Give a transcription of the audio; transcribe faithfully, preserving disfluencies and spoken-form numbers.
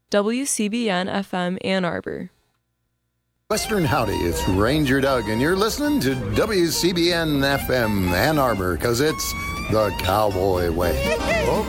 W C B N F M Ann Arbor. Western Howdy, it's Ranger Doug, and you're listening to W C B N F M Ann Arbor, because it's the cowboy way. Oh.